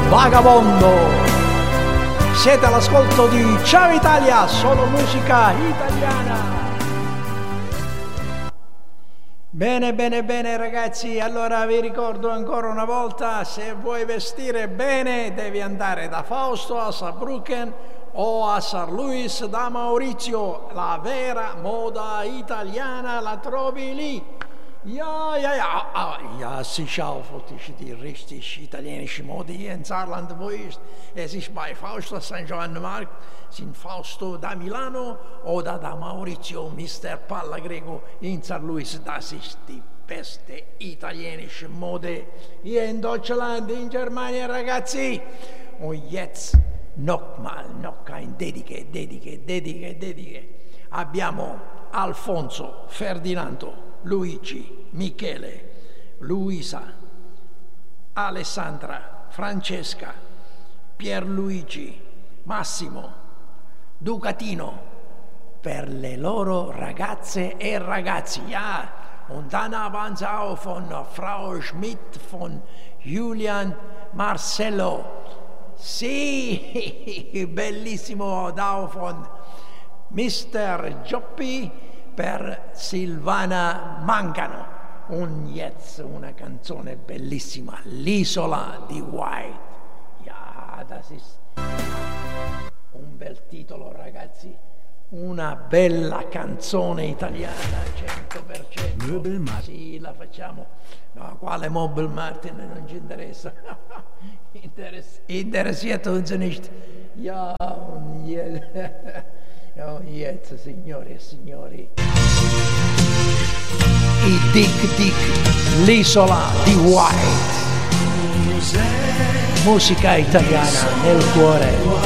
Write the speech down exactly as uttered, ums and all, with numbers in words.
Vagabondo. Siete all'ascolto di Ciao Italia, solo musica italiana. Bene, bene, bene ragazzi, allora vi ricordo ancora una volta, se vuoi vestire bene devi andare da Fausto a Saarbrücken o a San Luis da Maurizio. La vera moda italiana la trovi lì. Ja, ja, ja, ah, ja, sicher auch die richtig italienische Mode hier in Saarland, wo ist. Es ist bei Fausto Sankt Johann Markt, sind Fausto da Milano oder da Maurizio Mister Pallagrego in San Luis. Das ist die beste italienische Mode hier in Deutschland, in Germania, ragazzi. Und jetzt nochmal, noch ein Dediche, Dediche, Dediche, Dediche. Abbiamo Alfonso, Ferdinando, Luigi, Michele, Luisa, Alessandra, Francesca, Pierluigi, Massimo, Ducatino, per le loro ragazze e ragazzi. Ja, und dann haben sie auch von Frau Schmidt, von Julian, Marcello. Sì, bellissimo, da von Mister Gioppi per Silvana Mangano. Und jetzt una canzone bellissima, L'isola di White. Ja, das ist un bel titolo, ragazzi. Una bella canzone italiana, cento per cento. Möbel Martin. Sì, la facciamo. No, quale Möbel Martin? Non ci interessa. Interess- interessiert uns nicht. Ja, und jetzt, ja, jetzt, signore e signori. I Dick Dick, l'isola di White. Musica italiana nel cuore.